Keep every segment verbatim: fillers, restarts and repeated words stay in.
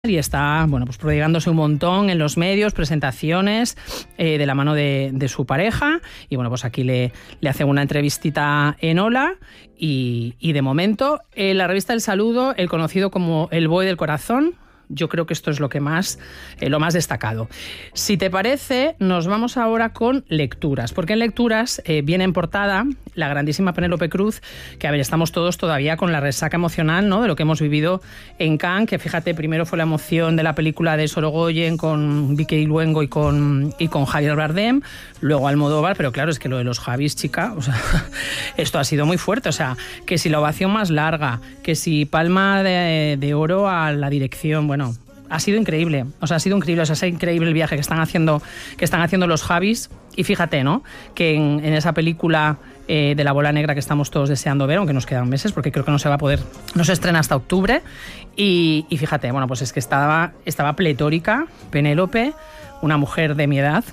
y está, bueno, pues prodigándose un montón en los medios, presentaciones eh, de la mano de, de su pareja. Y bueno, pues aquí le, le hacen una entrevistita en Hola. Y, y de momento, en la revista El Saludo, el conocido como El Boe del Corazón, yo creo que esto es lo que más, eh, lo más destacado. Si te parece, nos vamos ahora con lecturas, porque en lecturas eh, viene en portada la grandísima Penélope Cruz, que a ver, estamos todos todavía con la resaca emocional, ¿no?, de lo que hemos vivido en Cannes, que fíjate, primero fue la emoción de la película de Sorogoyen con Vicky Luengo y con, y con Javier Bardem, luego Almodóvar, pero claro, es que lo de los Javis, chica, o sea, esto ha sido muy fuerte, o sea, que si la ovación más larga, que si palma de, de oro a la dirección, bueno, ha sido increíble, o sea, ha sido increíble, o sea, es increíble el viaje que están haciendo, que están haciendo los Javis. Y fíjate, ¿no?, que en, en esa película eh, de La Bola Negra que estamos todos deseando ver, aunque nos quedan meses, porque creo que no se va a poder, no se estrena hasta octubre. Y, y fíjate, bueno, pues es que estaba, estaba pletórica Penélope, una mujer de mi edad.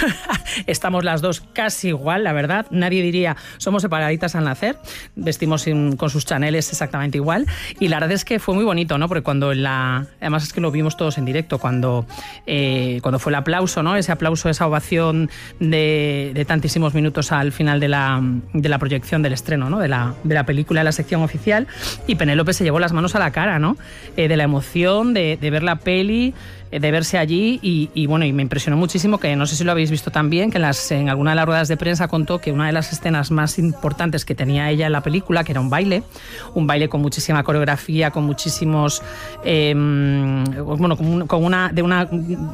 Estamos las dos casi igual, la verdad. Nadie diría, somos separaditas al nacer. Vestimos in, con sus chaneles exactamente igual. Y la verdad es que fue muy bonito, ¿no? Porque cuando la... Además es que lo vimos todos en directo, cuando, eh, cuando fue el aplauso, ¿no? Ese aplauso, esa ovación de, de tantísimos minutos al final de la, de la proyección del estreno, ¿no?, de la, de la película en la sección oficial. Y Penélope se llevó las manos a la cara, ¿no?, eh, de la emoción, de, de ver la peli, de verse allí y, y bueno, y me impresionó muchísimo, que no sé si lo habéis visto también, que en, las, en alguna de las ruedas de prensa contó que una de las escenas más importantes que tenía ella en la película, que era un baile, un baile con muchísima coreografía, con muchísimos, eh, bueno, con, con una, de una,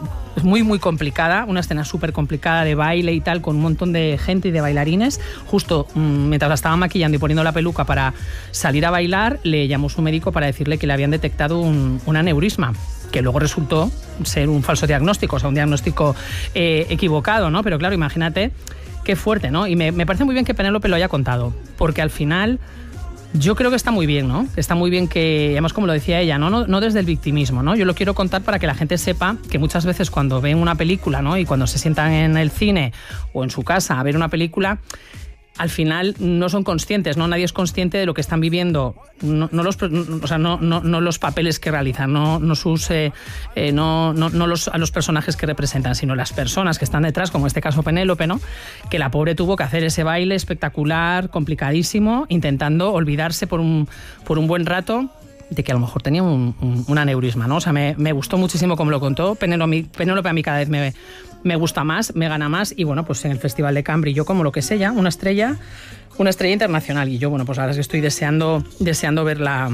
muy muy complicada, una escena súper complicada de baile y tal, con un montón de gente y de bailarines. Justo mientras la estaban maquillando y poniendo la peluca para salir a bailar, le llamó su médico para decirle que le habían detectado un, un aneurisma, que luego resultó ser un falso diagnóstico, o sea, un diagnóstico eh, equivocado, ¿no? Pero claro, imagínate qué fuerte, ¿no? Y me, me parece muy bien que Penélope lo haya contado, porque al final yo creo que está muy bien, ¿no? Está muy bien que, además, como lo decía ella, ¿no? No, no desde el victimismo, ¿no? Yo lo quiero contar para que la gente sepa que muchas veces cuando ven una película, ¿no?, y cuando se sientan en el cine o en su casa a ver una película, al final no son conscientes, ¿no? Nadie es consciente de lo que están viviendo, no, no, los, o sea, no, no, no los papeles que realizan, no, no, sus, eh, eh, no, no, no los, a los personajes que representan, sino las personas que están detrás, como en este caso Penélope, ¿no?, que la pobre tuvo que hacer ese baile espectacular, complicadísimo, intentando olvidarse por un, por un buen rato de que a lo mejor tenía un, un, un aneurisma, ¿no? O sea, me, me gustó muchísimo como lo contó. Penélope, Penélope a mí cada vez me, me gusta más, me gana más, y bueno, pues en el Festival de Cannes brilló como lo que es ella, una estrella, una estrella internacional, y yo, bueno, pues ahora es que estoy deseando, deseando ver la,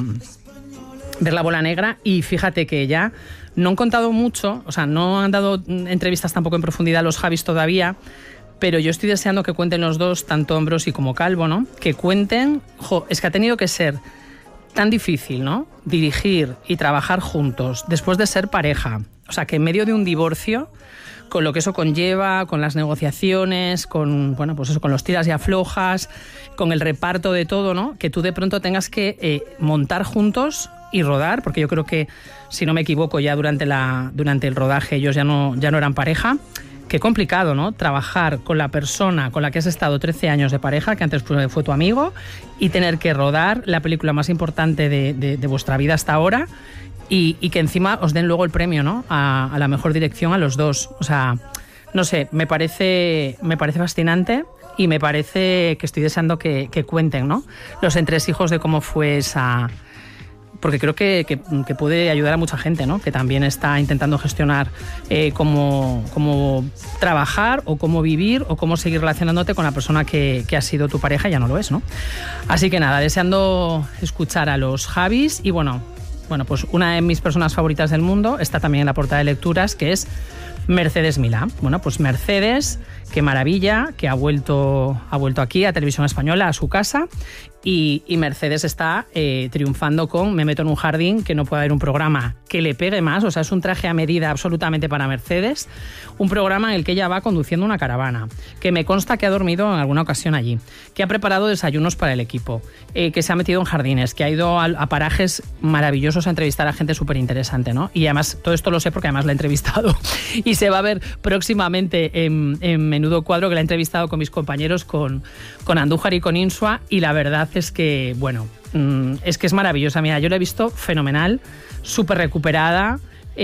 ver la Bola Negra. Y fíjate que ya no han contado mucho, o sea, no han dado entrevistas tampoco en profundidad a los Javis todavía, pero yo estoy deseando que cuenten los dos, tanto Ambrosi como Calvo, ¿no?, que cuenten, jo, es que ha tenido que ser tan difícil, ¿no?, dirigir y trabajar juntos después de ser pareja. O sea, que en medio de un divorcio, con lo que eso conlleva, con las negociaciones, con, bueno, pues eso, con los tiras y aflojas, con el reparto de todo, ¿no?, que tú de pronto tengas que eh, montar juntos y rodar, porque yo creo que, si no me equivoco, ya durante, la, durante el rodaje ellos ya no, ya no eran pareja. Qué complicado, ¿no?, trabajar con la persona con la que has estado trece años de pareja, que antes fue tu amigo, y tener que rodar la película más importante de, de, de vuestra vida hasta ahora, y, y que encima os den luego el premio, ¿no?, a, a la mejor dirección a los dos. O sea, no sé, me parece, me parece fascinante, y me parece que estoy deseando que, que cuenten, ¿no?, los entresijos de cómo fue esa... Porque creo que, que, que puede ayudar a mucha gente, ¿no?, que también está intentando gestionar eh, cómo, cómo trabajar o cómo vivir o cómo seguir relacionándote con la persona que, que ha sido tu pareja y ya no lo es, ¿no? Así que nada, deseando escuchar a los Javis. Y bueno, bueno, pues una de mis personas favoritas del mundo está también en la portada de lecturas, que es Mercedes Milá. Bueno, pues Mercedes, qué maravilla, que ha vuelto, ha vuelto aquí a Televisión Española, a su casa. Y, y Mercedes está eh, triunfando con Me meto en un jardín, que no puede haber un programa que le pegue más. O sea, es un traje a medida absolutamente para Mercedes. Un programa en el que ella va conduciendo una caravana, que me consta que ha dormido en alguna ocasión allí, que ha preparado desayunos para el equipo, eh, que se ha metido en jardines, que ha ido a, a parajes maravillosos a entrevistar a gente súper interesante, ¿no? Y además, todo esto lo sé porque además la he entrevistado y se va a ver próximamente en, en Menudo Cuadro, que la he entrevistado con mis compañeros, con, con Andújar y con Insua, y la verdad es que, bueno, es que es maravillosa. Mira, yo la he visto fenomenal, súper recuperada,